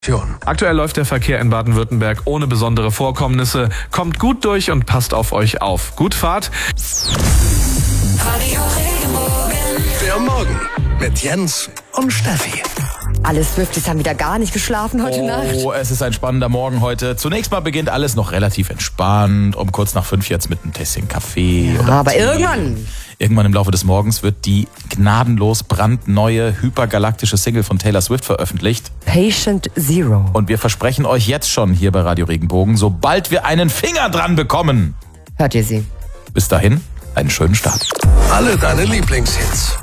Aktuell läuft der Verkehr in Baden-Württemberg ohne besondere Vorkommnisse. Kommt gut durch und passt auf euch auf. Gut Fahrt. Der Morgen mit Jens und Steffi. Alle Swifties haben wieder gar nicht geschlafen heute Nacht. Oh, es ist ein spannender Morgen heute. Zunächst mal beginnt alles noch relativ entspannt. Um kurz nach 5 jetzt mit einem Tässchen Kaffee. Ja, aber irgendwann im Laufe des Morgens wird die gnadenlos brandneue hypergalaktische Single von Taylor Swift veröffentlicht. Patient Zero. Und wir versprechen euch jetzt schon hier bei Radio Regenbogen, sobald wir einen Finger dran bekommen. Hört ihr sie? Bis dahin, einen schönen Start. Alle deine Lieblingshits.